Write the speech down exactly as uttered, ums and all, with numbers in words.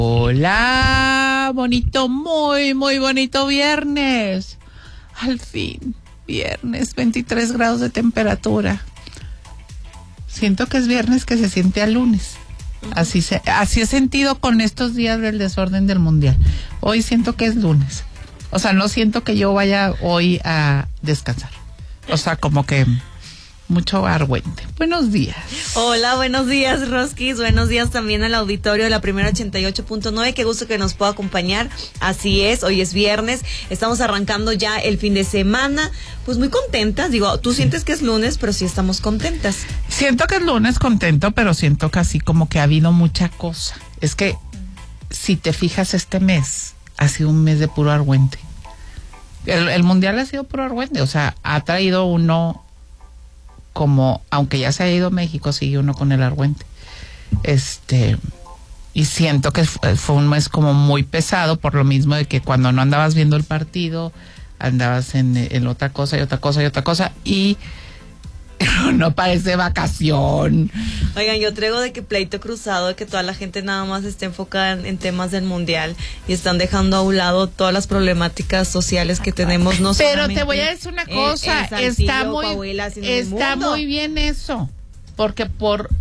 Hola, bonito, muy, muy bonito viernes. Al fin, viernes, veintitrés grados de temperatura. Siento que es viernes que se siente a lunes. Así se, así he sentido con estos días del desorden del mundial. Hoy siento que es lunes. O sea, no siento que yo vaya hoy a descansar. O sea, como que mucho argüente. Buenos días. Hola, buenos días, Roskis. Buenos días también al auditorio de la Primera ochenta y ocho punto nueve. Qué gusto que nos pueda acompañar. Así es, hoy es viernes. Estamos arrancando ya el fin de semana. Pues muy contentas. Digo, tú sientes que es lunes, pero sí estamos contentas. Siento que es lunes contento, pero siento que así como que ha habido mucha cosa. Es que, si te fijas, este mes ha sido un mes de puro argüente. El, el mundial ha sido puro argüente. O sea, ha traído uno... como, aunque ya se ha ido México, sigue uno con el argüente. Este, y siento que fue, fue un mes como muy pesado, por lo mismo de que cuando no andabas viendo el partido, andabas en, en otra cosa y otra cosa y otra cosa, y no parece vacación. Oigan, yo traigo de que pleito cruzado, de que toda la gente nada más está enfocada en, en temas del mundial y están dejando a un lado todas las problemáticas sociales que tenemos. No Pero te voy a decir una cosa, en, en Saltillo, está muy, Coahuila, está muy bien eso, porque por